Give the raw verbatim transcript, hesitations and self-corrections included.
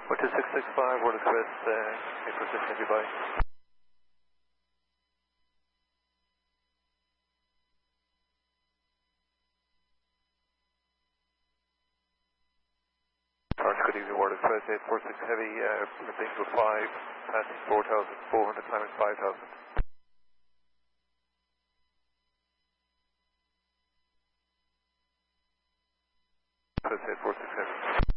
four two six six five, World Express, uh, eight four six, heavy by. Orange, good evening, World Express, eight four six heavy, uh, lifting to five, passing four thousand four hundred, climbing five thousand. Express eight four six heavy.